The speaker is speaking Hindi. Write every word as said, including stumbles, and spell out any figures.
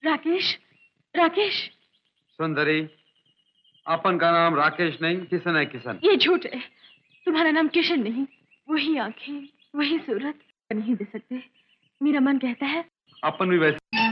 राकेश, राकेश। सुंदरी, अपन का नाम राकेश नहीं, किशन है, किशन। ये झूठ है, तुम्हारा नाम किशन नहीं। वही आंखें, वही सूरत नहीं दे सकते। मेरा मन कहता है अपन भी वैसे